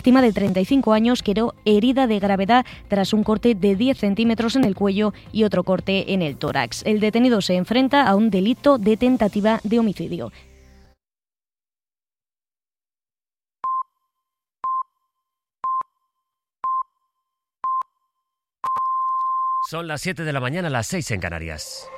víctima de 35 años quedó herida de gravedad tras un corte de 10 centímetros en el cuello y otro corte en el tórax. El detenido se enfrenta a un delito de tentativa de homicidio. Son las 7 de la mañana, las 6 en Canarias.